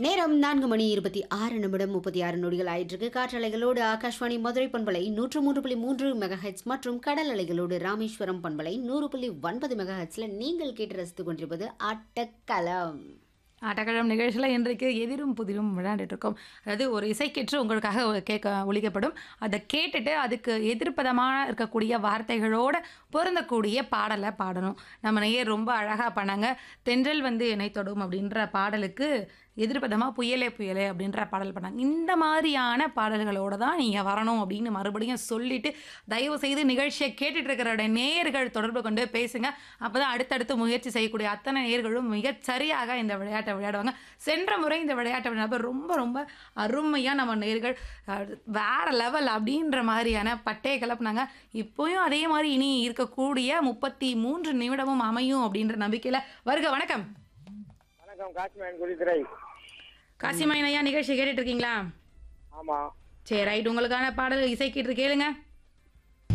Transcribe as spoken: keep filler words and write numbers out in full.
நேரம் நான்கு மணி இருபத்தி ஆறு நிமிடம் முப்பத்தி ஆறு நொடிகள் ஆயிட்டிருக்கு. காற்றலைகளோடு ஆகாஷ்வாணி மதுரை பண்பலை நூற்று மூன்று புள்ளி மூன்று மெகாஹெட்ஸ் மற்றும் கடல் அலைகளோடு ராமேஸ்வரம் பண்பலை நூறு புள்ளி ஒன்பது மெகாஹெட்ஸ்ல நீங்கள் கேட்டு ரசித்துக் கொண்டிருப்பது ஆட்டக்களம். ஆட்டக்களம் நிகழ்ச்சியில் இன்றைக்கு எதிரும் புதிரும் விளையாண்டுட்டு இருக்கோம். அதாவது ஒரு இசைக்கேற்று உங்களுக்காக கேட்க ஒலிக்கப்படும். அதை கேட்டுட்டு அதுக்கு எதிர்ப்பதமாக இருக்கக்கூடிய வார்த்தைகளோடு பொருந்தக்கூடிய பாடலை பாடணும். நம்ம நேயர் ரொம்ப அழகாக பண்ணாங்க. தென்றல் வந்து என்னை தொடும் அப்படின்ற பாடலுக்கு எதிர்ப்பதமாக புயலே புயலே அப்படின்ற பாடல் பண்ணாங்க. இந்த மாதிரியான பாடல்களோடு தான் நீங்கள் வரணும் அப்படின்னு மறுபடியும் சொல்லிவிட்டு தயவு செய்து நிகழ்ச்சியை கேட்டுட்டு இருக்கிறோட நேயர்கள் தொடர்பு கொண்டு பேசுங்க. அப்போ தான் அடுத்தடுத்து முயற்சி செய்யக்கூடிய அத்தனை நேயர்களும் மிகச் சரியாக இந்த விளையாட்டை விளையாடுவாங்க. சென்ற முறை இந்த விளையாட்டை விளையாட ரொம்ப ரொம்ப அருமையாக நம்ம நேயர்கள் வேறு லெவல் அப்படின்ற மாதிரியான பட்டையை கிளப்புனாங்க. இப்போயும் அதே மாதிரி இனி இருக்கக்கூடிய முப்பத்தி மூன்று நிமிடமும் அமையும் அப்படின்ற நம்பிக்கையில் வருக. வணக்கம். வணக்கம், காசிமாயன் குடித்துறை. காசிமாயன் ஐயா, நிகழ்ச்சி கேட்டுட்டு இருக்கீங்களா? ஆமா. சரி, ரைட். உங்களுக்கான பாடல் இசை கேட்டு கேளுங்க.